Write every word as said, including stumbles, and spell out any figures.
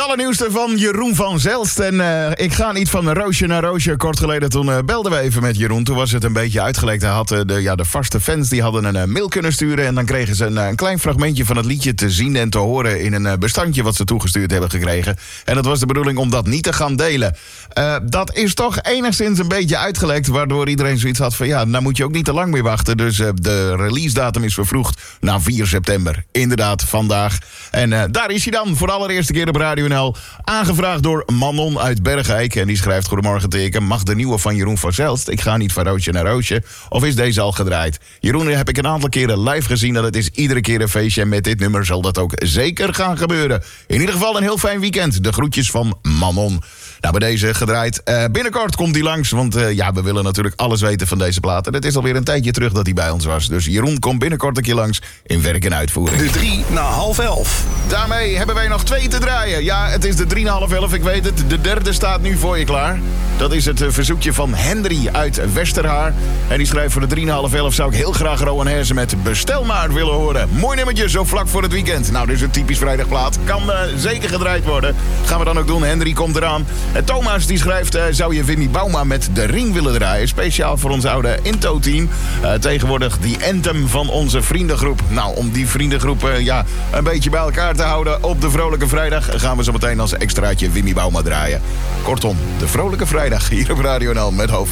allernieuwste van Jeroen van Zelst. En uh, ik ga niet van roosje naar roosje. Kort geleden toen uh, belden we even met Jeroen. Toen was het een beetje uitgelekt. Hij had uh, de, ja, de vaste fans die hadden een uh, mail kunnen sturen. En dan kregen ze een, uh, een klein fragmentje van het liedje te zien en te horen in een uh, bestandje wat ze toegestuurd hebben gekregen. En dat was de bedoeling om dat niet te gaan delen. Uh, dat is toch enigszins een beetje uitgelekt. Waardoor iedereen zoiets had van ja, nou moet je ook niet te lang meer wachten. Dus uh, de release datum is vervroegd naar vier september. Inderdaad, vandaag. En uh, daar is hij dan voor de allereerste keer op Radio N L. Aangevraagd door Manon uit Bergijk. En die schrijft: goedemorgen teken. Mag de nieuwe van Jeroen van Zelst? Ik ga niet van roosje naar roosje. Of is deze al gedraaid? Jeroen heb ik een aantal keren live gezien. Dat het is iedere keer een feestje. En met dit nummer zal dat ook zeker gaan gebeuren. In ieder geval een heel fijn weekend. De groetjes van Manon. Nou, bij deze gedraaid. Uh, binnenkort komt hij langs. Want uh, ja, we willen natuurlijk alles weten van deze plaat. En het is alweer een tijdje terug dat hij bij ons was. Dus Jeroen komt binnenkort een keer langs in werk en uitvoering. De drie na half elf. Daarmee hebben wij nog twee te draaien. Ja, het is de drie na half elf, ik weet het. De derde staat nu voor je klaar. Dat is het uh, verzoekje van Henry uit Westerhaar. En die schrijft: voor de drie na half elf zou ik heel graag Rowan Hersen met Bestel maar willen horen. Mooi nummertje, zo vlak voor het weekend. Nou, dit is een typisch vrijdagplaat. Kan uh, zeker gedraaid worden. Gaan we dan ook doen. Henry komt eraan. En Thomas die schrijft: uh, zou je Wimmy Bauma met De Ring willen draaien? Speciaal voor ons oude Into-team. Uh, tegenwoordig die anthem van onze vriendengroep. Nou, om die vriendengroep uh, ja, een beetje bij elkaar te houden op de Vrolijke Vrijdag gaan we zo meteen als extraatje Wimmy Bauma draaien. Kortom, de Vrolijke Vrijdag hier op Radio N L met hoofd.